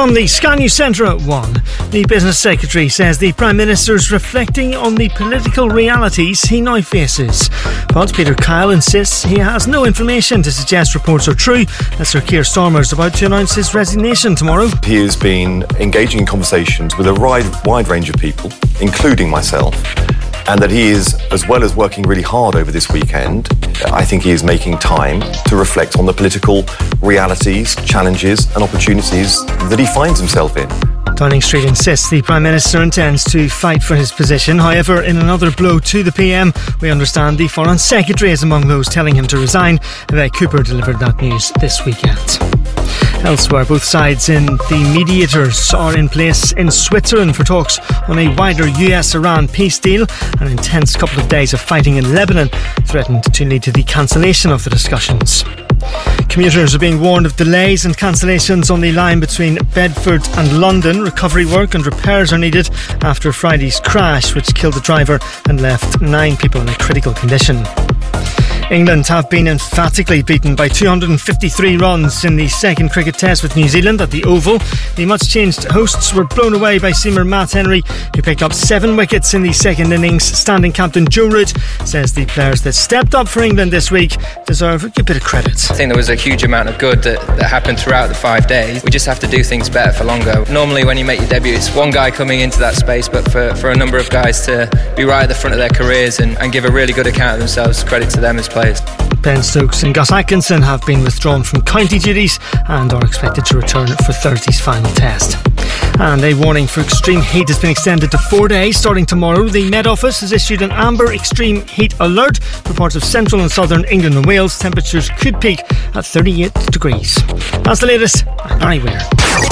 From the Sky News Centre at 1, the Business Secretary says the Prime Minister is reflecting on the political realities he now faces. But Peter Kyle insists he has no information to suggest reports are true that Sir Keir Starmer is about to announce his resignation tomorrow. He has been engaging in conversations with a wide range of people, including myself, and that he is, as well as working really hard over this weekend, I think he is making time to reflect on the political realities, challenges and opportunities that he finds himself in. Downing Street insists the Prime Minister intends to fight for his position. However, in another blow to the PM, we understand the Foreign Secretary is among those telling him to resign. Vivek Cooper delivered that news this weekend. Elsewhere, both sides in the mediators are in place in Switzerland for talks on a wider US-Iran peace deal. An intense couple of days of fighting in Lebanon threatened to lead to the cancellation of the discussions. Commuters are being warned of delays and cancellations on the line between Bedford and London. Recovery work and repairs are needed after Friday's crash, which killed the driver and left 9 people in a critical condition. England have been emphatically beaten by 253 runs in the second cricket test with New Zealand at the Oval. The much-changed hosts were blown away by seamer Matt Henry, who picked up 7 wickets in the second innings. Standing captain Joe Root says the players that stepped up for England this week deserve a good bit of credit. I think there was a huge amount of good that happened throughout the 5 days. We just have to do things better for longer. Normally when you make your debut, it's one guy coming into that space, but for a number of guys to be right at the front of their careers and give a really good account of themselves, credit to them as players. Ben Stokes and Gus Atkinson have been withdrawn from county duties and are expected to return for Thursday's final test. And a warning for extreme heat has been extended to 4 days starting tomorrow. The Met Office has issued an amber extreme heat alert for parts of central and southern England and Wales. Temperatures could peak at 38 degrees. That's the latest. I'm Barry Ware.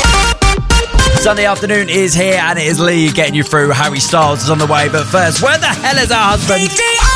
Sunday afternoon is here and it is Lee getting you through. Harry Styles is on the way, but first, where the hell is our husband?